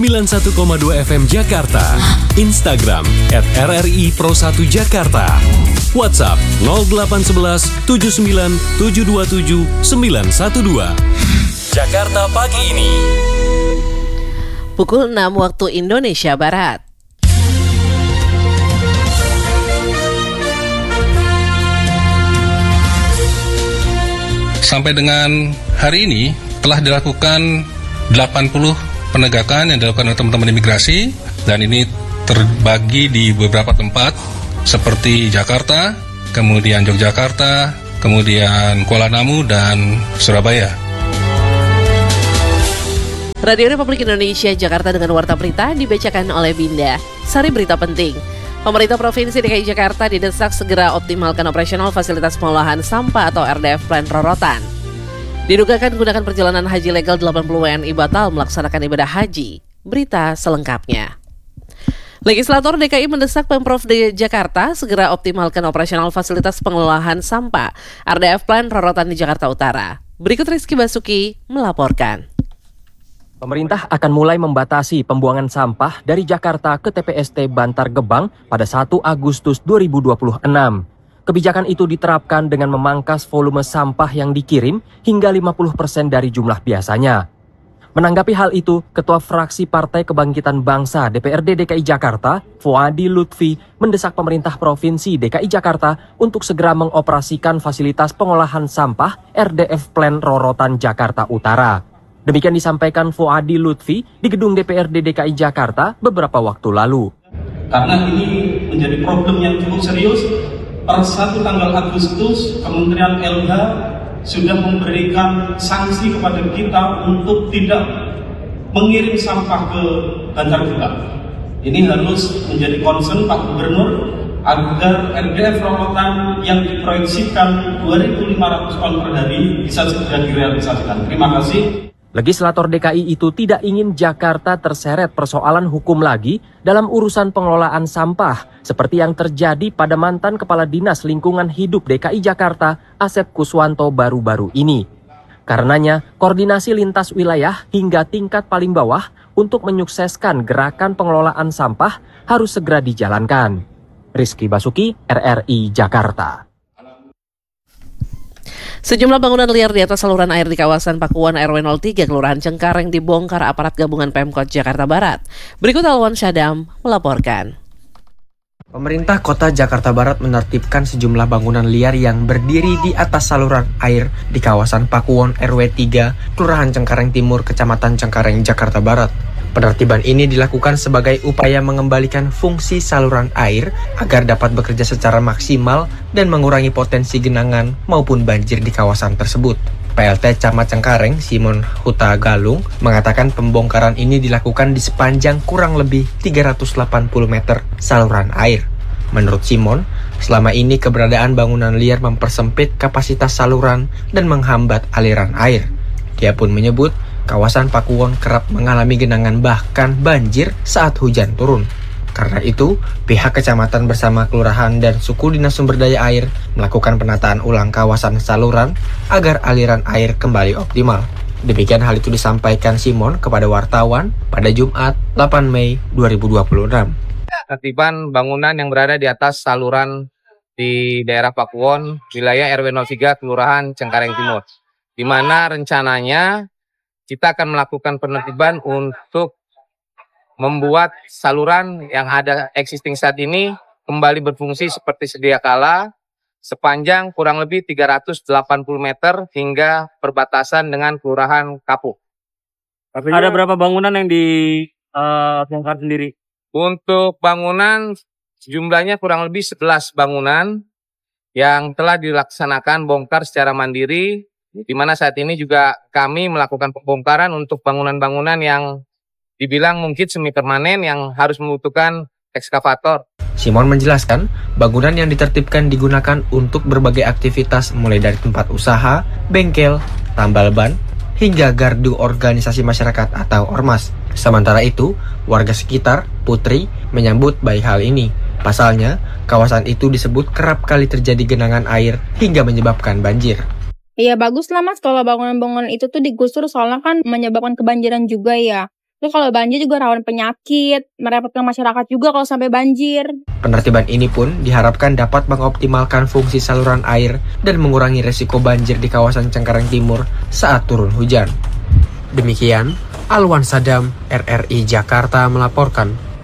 91,2 FM Jakarta. Instagram @RRI Pro1 Jakarta. WhatsApp 0811 79 727 912. Jakarta pagi ini. Pukul 6 waktu Indonesia Barat. Sampai dengan hari ini telah dilakukan 80 penegakan yang dilakukan oleh teman-teman imigrasi, dan ini terbagi di beberapa tempat seperti Jakarta, kemudian Yogyakarta, kemudian Kuala Namu, dan Surabaya. Radio Republik Indonesia Jakarta dengan Warta Berita dibacakan oleh Binda. Sari berita penting. Pemerintah Provinsi DKI Jakarta didesak segera optimalkan operasional fasilitas pengolahan sampah atau RDF Plan Rorotan. Didugakan gunakan perjalanan haji legal 80 WNI batal melaksanakan ibadah haji. Berita selengkapnya. Legislator DKI mendesak Pemprov DKI Jakarta segera optimalkan operasional fasilitas pengelolaan sampah RDF Plan Rorotan di Jakarta Utara. Berikut Rizky Basuki melaporkan. Pemerintah akan mulai membatasi pembuangan sampah dari Jakarta ke TPST Bantar Gebang pada 1 Agustus 2026. Kebijakan itu diterapkan dengan memangkas volume sampah yang dikirim hingga 50% dari jumlah biasanya. Menanggapi hal itu, Ketua Fraksi Partai Kebangkitan Bangsa DPRD DKI Jakarta, Fuadi Lutfi, mendesak pemerintah Provinsi DKI Jakarta untuk segera mengoperasikan fasilitas pengolahan sampah RDF Plan Rorotan Jakarta Utara. Demikian disampaikan Fuadi Lutfi di gedung DPRD DKI Jakarta beberapa waktu lalu. Karena ini menjadi problem yang cukup serius, per 1 tanggal Agustus Kementerian LH sudah memberikan sanksi kepada kita untuk tidak mengirim sampah ke Bantar Gebang. Ini harus menjadi concern Pak Gubernur agar RDF Rorotan yang diproyeksikan 2.500 ton per hari bisa segera direalisasikan. Terima kasih. Legislator DKI itu tidak ingin Jakarta terseret persoalan hukum lagi dalam urusan pengelolaan sampah seperti yang terjadi pada mantan Kepala Dinas Lingkungan Hidup DKI Jakarta, Asep Kuswanto baru-baru ini. Karenanya, koordinasi lintas wilayah hingga tingkat paling bawah untuk menyukseskan gerakan pengelolaan sampah harus segera dijalankan. Rizky Basuki, RRI Jakarta. Sejumlah bangunan liar di atas saluran air di kawasan Pakuan RW 03 Kelurahan Cengkareng dibongkar aparat gabungan Pemkot Jakarta Barat. Berikut Alwan Syadam melaporkan. Pemerintah Kota Jakarta Barat menertibkan sejumlah bangunan liar yang berdiri di atas saluran air di kawasan Pakuwon RW 3, Kelurahan Cengkareng Timur, Kecamatan Cengkareng, Jakarta Barat. Penertiban ini dilakukan sebagai upaya mengembalikan fungsi saluran air agar dapat bekerja secara maksimal dan mengurangi potensi genangan maupun banjir di kawasan tersebut. PLT Camat Cengkareng, Simon Huta Galung, mengatakan pembongkaran ini dilakukan di sepanjang kurang lebih 380 meter saluran air. Menurut Simon, selama ini keberadaan bangunan liar mempersempit kapasitas saluran dan menghambat aliran air. Dia pun menyebut kawasan Pakuwon kerap mengalami genangan bahkan banjir saat hujan turun. Karena itu, pihak kecamatan bersama kelurahan dan suku dinas sumber daya air melakukan penataan ulang kawasan saluran agar aliran air kembali optimal. Demikian hal itu disampaikan Simon kepada wartawan pada Jumat 8 Mei 2026. Penertiban bangunan yang berada di atas saluran di daerah Pakuwon, wilayah RW 03 Kelurahan Cengkareng Timur, di mana rencananya kita akan melakukan penertiban untuk membuat saluran yang ada existing saat ini kembali berfungsi seperti sedia kala sepanjang kurang lebih 380 meter hingga perbatasan dengan Kelurahan Kapuk. Ada berapa bangunan yang dibongkar sendiri? Untuk bangunan jumlahnya kurang lebih 11 bangunan yang telah dilaksanakan bongkar secara mandiri, di mana saat ini juga kami melakukan pembongkaran untuk bangunan-bangunan yang dibilang mungkin semi permanen yang harus membutuhkan ekskavator. Simon menjelaskan, bangunan yang ditertibkan digunakan untuk berbagai aktivitas mulai dari tempat usaha, bengkel, tambal ban, hingga gardu organisasi masyarakat atau ormas. Sementara itu, warga sekitar, Putri, menyambut baik hal ini. Pasalnya, kawasan itu disebut kerap kali terjadi genangan air hingga menyebabkan banjir. Iya bagus lah mas kalau bangunan-bangunan itu tuh digusur soalnya kan menyebabkan kebanjiran juga ya. Itu kalau banjir juga rawan penyakit, merepotkan masyarakat juga kalau sampai banjir. Penertiban ini pun diharapkan dapat mengoptimalkan fungsi saluran air dan mengurangi resiko banjir di kawasan Cengkareng Timur saat turun hujan. Demikian, Alwan Sadam, RRI Jakarta melaporkan.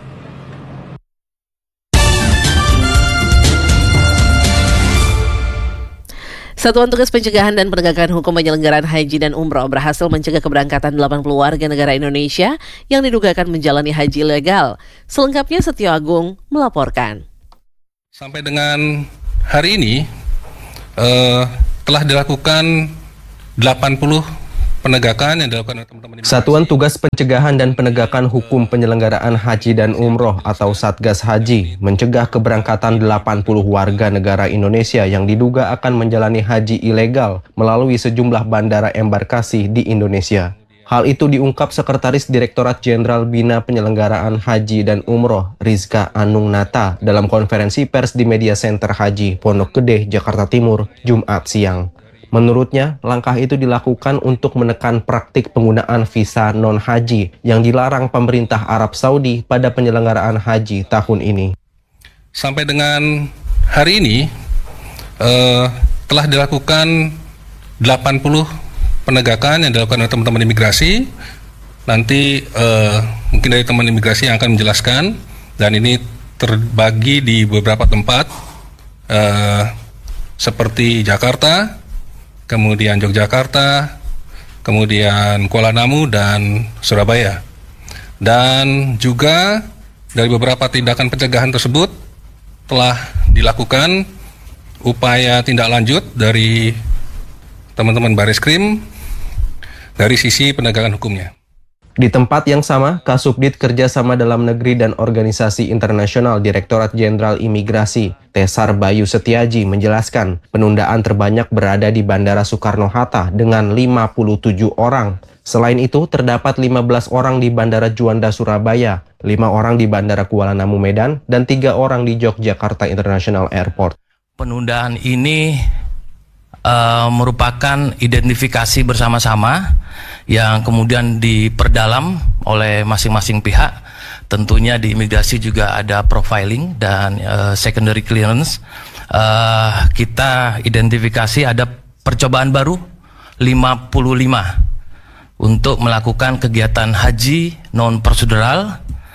Satuan Tugas Pencegahan dan Penegakan Hukum Penyelenggaraan Haji dan Umroh berhasil mencegah keberangkatan 80 warga negara Indonesia yang diduga akan menjalani haji ilegal. Selengkapnya Setio Agung melaporkan. Sampai dengan hari ini telah dilakukan 80 penegakan yang dilakukan oleh teman-teman. Satuan Tugas Pencegahan dan Penegakan Hukum Penyelenggaraan Haji dan Umroh atau Satgas Haji mencegah keberangkatan 80 warga negara Indonesia yang diduga akan menjalani haji ilegal melalui sejumlah bandara embarkasi di Indonesia. Hal itu diungkap Sekretaris Direktorat Jenderal Bina Penyelenggaraan Haji dan Umroh Rizka Anung Nata dalam konferensi pers di Media Center Haji Pondok Gede, Jakarta Timur, Jumat siang. Menurutnya, langkah itu dilakukan untuk menekan praktik penggunaan visa non-haji yang dilarang pemerintah Arab Saudi pada penyelenggaraan haji tahun ini. Sampai dengan hari ini, telah dilakukan 80 penegakan yang dilakukan oleh teman-teman imigrasi. Nanti mungkin dari teman imigrasi yang akan menjelaskan, dan ini terbagi di beberapa tempat, seperti Jakarta, kemudian Yogyakarta, kemudian Kuala Namu, dan Surabaya. Dan juga dari beberapa tindakan pencegahan tersebut telah dilakukan upaya tindak lanjut dari teman-teman Bareskrim dari sisi penegakan hukumnya. Di tempat yang sama, Kasubdit Kerjasama Dalam Negeri dan Organisasi Internasional Direktorat Jenderal Imigrasi, Tesar Bayu Setiaji menjelaskan penundaan terbanyak berada di Bandara Soekarno-Hatta dengan 57 orang. Selain itu, terdapat 15 orang di Bandara Juanda Surabaya, 5 orang di Bandara Kuala Namu Medan, dan 3 orang di Yogyakarta International Airport. Penundaan ini merupakan identifikasi bersama-sama yang kemudian diperdalam oleh masing-masing pihak. Tentunya di imigrasi juga ada profiling dan secondary clearance. Kita identifikasi ada percobaan baru 55 untuk melakukan kegiatan haji non-prosedural.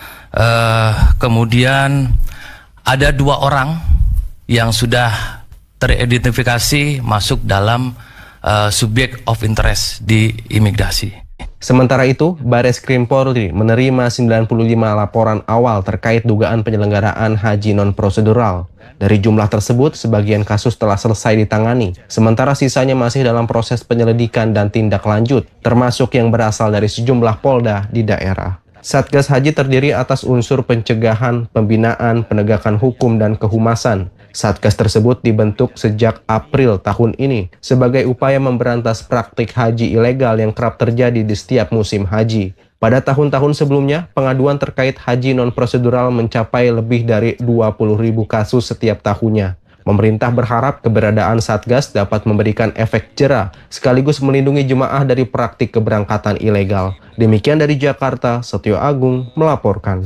Kemudian ada 2 orang yang sudah teridentifikasi masuk dalam subjek of interest di imigrasi. Sementara itu, Bareskrim Polri menerima 95 laporan awal terkait dugaan penyelenggaraan haji non-prosedural. Dari jumlah tersebut, sebagian kasus telah selesai ditangani, sementara sisanya masih dalam proses penyelidikan dan tindak lanjut, termasuk yang berasal dari sejumlah polda di daerah. Satgas Haji terdiri atas unsur pencegahan, pembinaan, penegakan hukum, dan kehumasan. Satgas tersebut dibentuk sejak April tahun ini sebagai upaya memberantas praktik haji ilegal yang kerap terjadi di setiap musim haji. Pada tahun-tahun sebelumnya, pengaduan terkait haji non-prosedural mencapai lebih dari 20.000 kasus setiap tahunnya. Pemerintah berharap keberadaan Satgas dapat memberikan efek jera sekaligus melindungi jemaah dari praktik keberangkatan ilegal. Demikian dari Jakarta, Setio Agung melaporkan.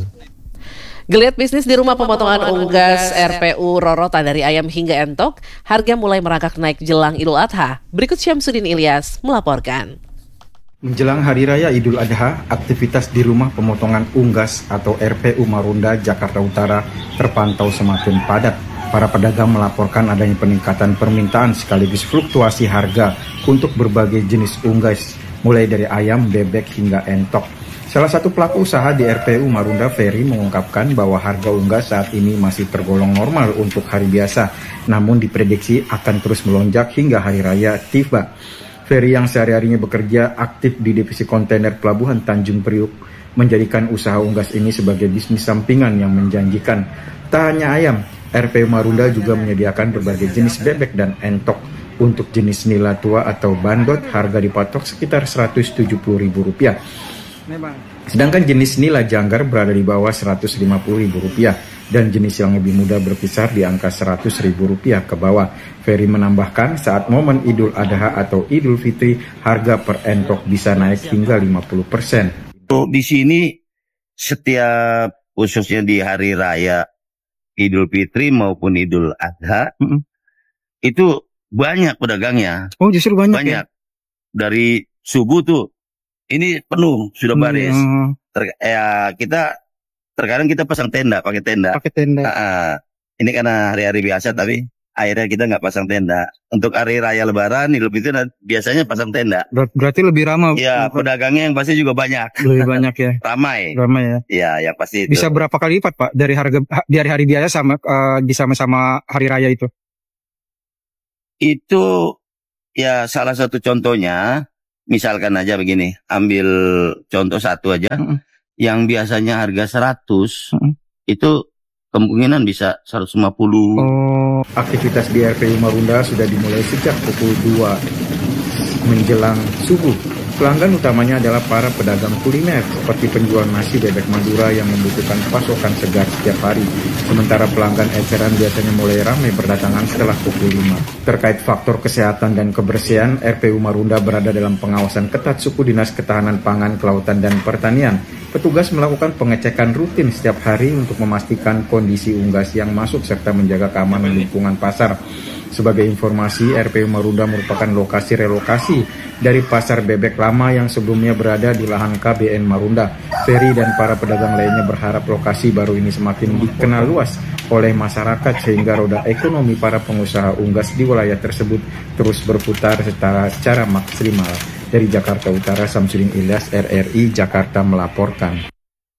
Geliat bisnis di rumah pemotongan unggas RPU rorotan dari ayam hingga entok, harga mulai merangkak naik jelang Idul Adha. Berikut Syamsuddin Ilyas melaporkan. Menjelang Hari Raya Idul Adha, aktivitas di rumah pemotongan unggas atau RPU Marunda, Jakarta Utara terpantau semakin padat. Para pedagang melaporkan adanya peningkatan permintaan sekaligus fluktuasi harga untuk berbagai jenis unggas, mulai dari ayam, bebek, hingga entok. Salah satu pelaku usaha di RPU Marunda, Ferry, mengungkapkan bahwa harga unggas saat ini masih tergolong normal untuk hari biasa, namun diprediksi akan terus melonjak hingga Hari Raya tiba. Ferry yang sehari-harinya bekerja aktif di divisi kontainer Pelabuhan Tanjung Priuk, menjadikan usaha unggas ini sebagai bisnis sampingan yang menjanjikan. Tak hanya ayam, RPU Marunda juga menyediakan berbagai jenis bebek dan entok. Untuk jenis nila tua atau bandot, harga dipatok sekitar Rp170.000. Sedangkan jenis nila janggar berada di bawah Rp150.000 dan jenis yang lebih muda berkisar di angka Rp100.000 ke bawah. Ferry menambahkan saat momen Idul Adha atau Idul Fitri, harga per entok bisa naik hingga 50%. Di sini setiap khususnya di hari raya Idul Fitri maupun Idul Adha itu banyak pedagangnya. Oh, justru banyak. Banyak. Dari subuh tuh ini penuh sudah baris. Kita terkadang kita pasang tenda, pakai tenda. Ini karena hari-hari biasa tapi akhirnya kita nggak pasang tenda. Untuk hari raya Lebaran, Idul Fitri biasanya pasang tenda. Berarti lebih ramai. Ya, pedagangnya yang pasti juga banyak. Lebih banyak ya. Ramai. Ya. Ya, yang pasti itu. Bisa berapa kali lipat Pak dari harga di hari-hari biasa sama hari raya itu? Itu ya salah satu contohnya, misalkan aja begini, ambil contoh satu aja, yang biasanya harga 100, itu kemungkinan bisa 150. Aktivitas di RPU Marunda sudah dimulai sejak pukul 2 menjelang subuh. Pelanggan utamanya adalah para pedagang kuliner seperti penjual nasi bebek Madura yang membutuhkan pasokan segar setiap hari. Sementara pelanggan eceran biasanya mulai ramai berdatangan setelah pukul 5. Terkait faktor kesehatan dan kebersihan, RPU Marunda berada dalam pengawasan ketat Suku Dinas Ketahanan Pangan, Kelautan, dan Pertanian. Petugas melakukan pengecekan rutin setiap hari untuk memastikan kondisi unggas yang masuk serta menjaga keamanan lingkungan pasar. Sebagai informasi, RPU Marunda merupakan lokasi relokasi dari pasar bebek lama yang sebelumnya berada di lahan KBN Marunda. Ferry dan para pedagang lainnya berharap lokasi baru ini semakin dikenal luas oleh masyarakat sehingga roda ekonomi para pengusaha unggas di wilayah tersebut terus berputar secara maksimal. Dari Jakarta Utara, Samsudin Ilyas, RRI Jakarta melaporkan.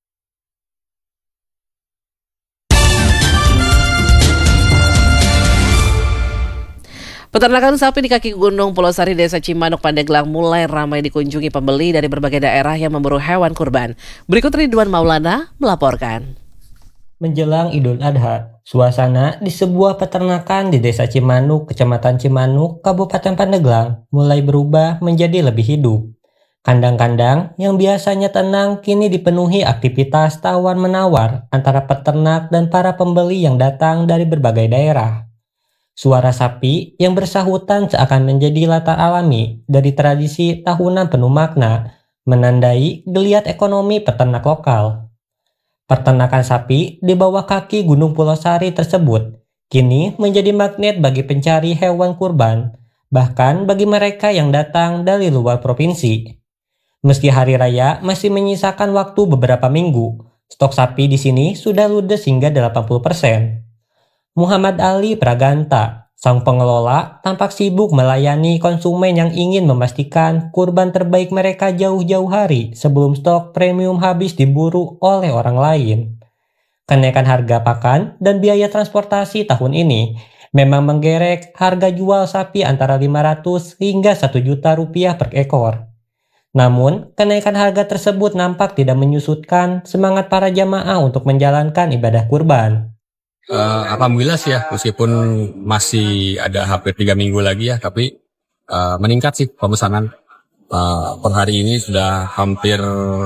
Peternakan sapi di kaki Gunung Pulau Sari, Desa Cimanuk, Pandeglang mulai ramai dikunjungi pembeli dari berbagai daerah yang memburu hewan kurban. Berikut Ridwan Maulana melaporkan. Menjelang Idul Adha, suasana di sebuah peternakan di Desa Cimanuk, Kecamatan Cimanuk, Kabupaten Pandeglang mulai berubah menjadi lebih hidup. Kandang-kandang yang biasanya tenang kini dipenuhi aktivitas tawar-menawar antara peternak dan para pembeli yang datang dari berbagai daerah. Suara sapi yang bersahutan seakan menjadi latar alami dari tradisi tahunan penuh makna, menandai geliat ekonomi peternak lokal. Peternakan sapi di bawah kaki Gunung Pulau Sari tersebut kini menjadi magnet bagi pencari hewan kurban, bahkan bagi mereka yang datang dari luar provinsi. Meski hari raya masih menyisakan waktu beberapa minggu, stok sapi di sini sudah ludes hingga 80%. Muhammad Ali Praganta, sang pengelola, tampak sibuk melayani konsumen yang ingin memastikan kurban terbaik mereka jauh-jauh hari sebelum stok premium habis diburu oleh orang lain. Kenaikan harga pakan dan biaya transportasi tahun ini memang menggerek harga jual sapi antara 500 hingga 1 juta rupiah per ekor. Namun, kenaikan harga tersebut nampak tidak menyusutkan semangat para jamaah untuk menjalankan ibadah kurban. Alhamdulillah sih ya, meskipun masih ada hampir 3 minggu lagi ya, tapi meningkat sih pemesanan. Per hari ini sudah hampir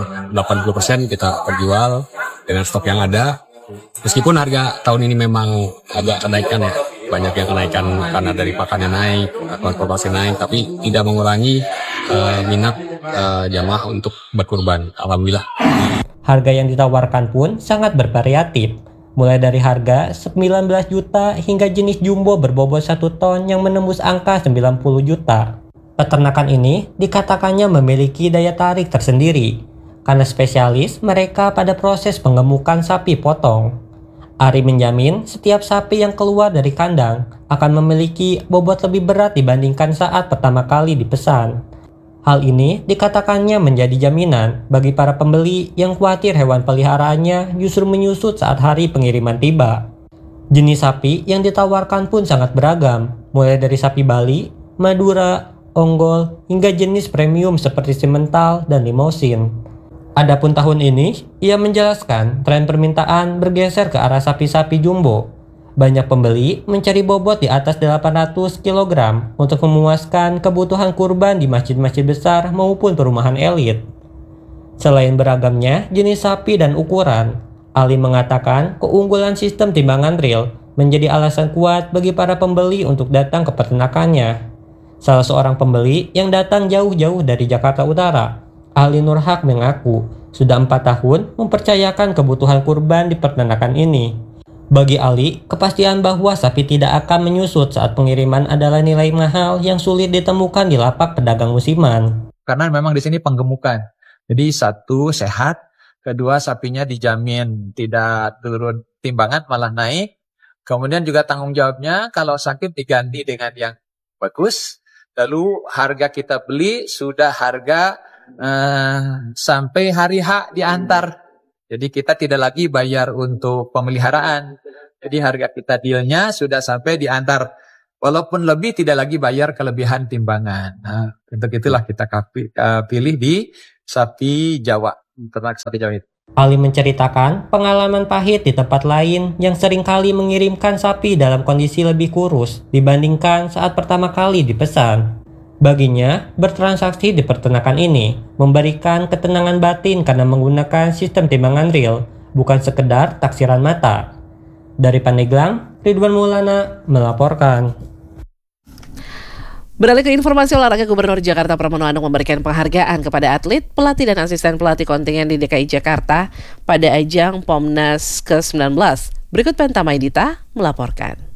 80% kita terjual dengan stok yang ada. Meskipun harga tahun ini memang agak kenaikan ya, banyak yang kenaikan karena dari pakannya naik, transportasi naik, tapi tidak mengurangi minat jamaah untuk berkurban. Alhamdulillah. Harga yang ditawarkan pun sangat bervariatif. Mulai dari harga 19 juta hingga jenis jumbo berbobot 1 ton yang menembus angka 90 juta. Peternakan ini dikatakannya memiliki daya tarik tersendiri, karena spesialis mereka pada proses pengemukan sapi potong. Ari menjamin setiap sapi yang keluar dari kandang akan memiliki bobot lebih berat dibandingkan saat pertama kali dipesan. Hal ini dikatakannya menjadi jaminan bagi para pembeli yang khawatir hewan peliharaannya justru menyusut saat hari pengiriman tiba. Jenis sapi yang ditawarkan pun sangat beragam, mulai dari sapi Bali, Madura, Ongol, hingga jenis premium seperti Simmental dan Limousin. Adapun tahun ini, ia menjelaskan tren permintaan bergeser ke arah sapi-sapi jumbo. Banyak pembeli mencari bobot di atas 800 kg untuk memuaskan kebutuhan kurban di masjid-masjid besar maupun perumahan elit. Selain beragamnya jenis sapi dan ukuran, Ali mengatakan keunggulan sistem timbangan real menjadi alasan kuat bagi para pembeli untuk datang ke peternakannya. Salah seorang pembeli yang datang jauh-jauh dari Jakarta Utara, Ali Nurhak, mengaku Sudah 4 tahun mempercayakan kebutuhan kurban di peternakan ini. Bagi Ali, kepastian bahwa sapi tidak akan menyusut saat pengiriman adalah nilai mahal yang sulit ditemukan di lapak pedagang musiman. Karena memang di sini penggemukan. Jadi satu, sehat. Kedua, sapinya dijamin tidak turun timbangan, malah naik. Kemudian juga tanggung jawabnya kalau sakit diganti dengan yang bagus. Lalu harga kita beli sudah harga sampai hari H diantar. Jadi kita tidak lagi bayar untuk pemeliharaan. Jadi harga kita dealnya sudah sampai diantar. Walaupun lebih tidak lagi bayar kelebihan timbangan. Nah, untuk itulah kita pilih di sapi Jawa, ternak sapi Jawa itu. Ali menceritakan pengalaman pahit di tempat lain yang seringkali mengirimkan sapi dalam kondisi lebih kurus dibandingkan saat pertama kali dipesan. Baginya, bertransaksi di peternakan ini memberikan ketenangan batin karena menggunakan sistem timbangan real, bukan sekedar taksiran mata. Dari Pandeglang, Ridwan Maulana melaporkan. Beralih ke informasi olahraga, Gubernur Jakarta Pramono Anung memberikan penghargaan kepada atlet, pelatih dan asisten pelatih kontingen di DKI Jakarta pada ajang Pomnas ke-19. Berikut Penta Maidita melaporkan.